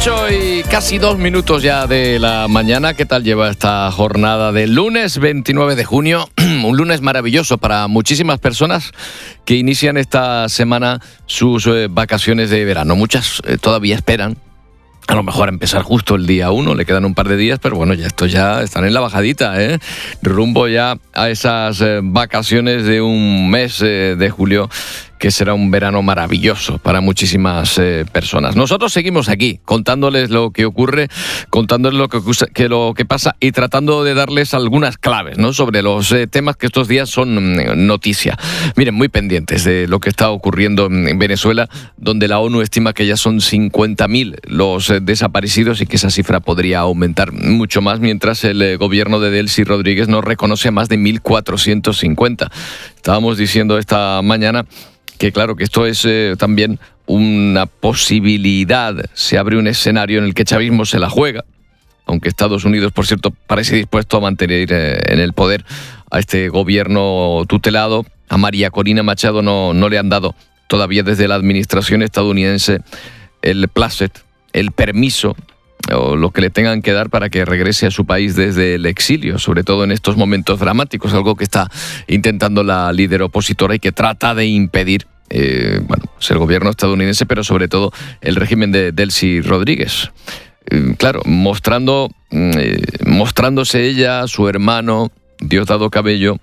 8 y casi 2 minutos ya de la mañana. ¿Qué tal lleva esta jornada del lunes 29 de junio? Un lunes maravilloso para muchísimas personas que inician esta semana sus vacaciones de verano. Muchas todavía esperan a lo mejor empezar justo el día 1, le quedan un par de días, pero bueno, estos ya están en la bajadita, rumbo ya a esas vacaciones de un mes de julio, que será un verano maravilloso para muchísimas personas. Nosotros seguimos aquí, contándoles lo que ocurre, contándoles lo que pasa y tratando de darles algunas claves, ¿no?, sobre los temas que estos días son noticia. Miren, muy pendientes de lo que está ocurriendo en Venezuela, donde la ONU estima que ya son 50.000 los desaparecidos y que esa cifra podría aumentar mucho más, mientras el gobierno de Delcy Rodríguez no reconoce a más de 1.450. Estábamos diciendo esta mañana que claro, que esto es también una posibilidad. Se abre un escenario en el que el chavismo se la juega, aunque Estados Unidos, por cierto, parece dispuesto a mantener en el poder a este gobierno tutelado. A María Corina Machado no le han dado todavía desde la administración estadounidense el placet, el permiso, o lo que le tengan que dar para que regrese a su país desde el exilio, sobre todo en estos momentos dramáticos, algo que está intentando la líder opositora y que trata de impedir el gobierno estadounidense, pero sobre todo el régimen de Delcy Rodríguez. Claro, mostrándose ella, su hermano, Diosdado Cabello,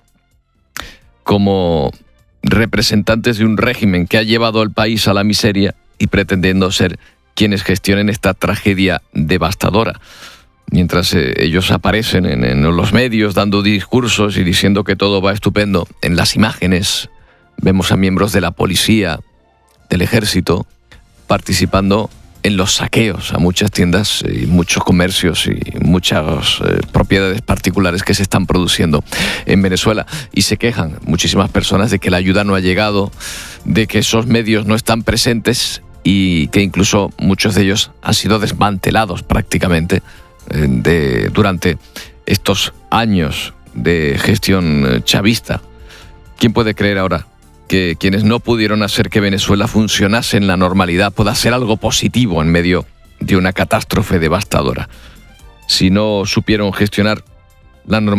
como representantes de un régimen que ha llevado al país a la miseria y pretendiendo ser quienes gestionen esta tragedia devastadora. Mientras ellos aparecen en los medios dando discursos y diciendo que todo va estupendo, en las imágenes vemos a miembros de la policía, del ejército, participando en los saqueos a muchas tiendas y muchos comercios y muchas propiedades particulares que se están produciendo en Venezuela. Y se quejan muchísimas personas de que la ayuda no ha llegado, de que esos medios no están presentes y que incluso muchos de ellos han sido desmantelados prácticamente durante estos años de gestión chavista. ¿Quién puede creer ahora que quienes no pudieron hacer que Venezuela funcionase en la normalidad pueda ser algo positivo en medio de una catástrofe devastadora? Si no supieron gestionar la normalidad,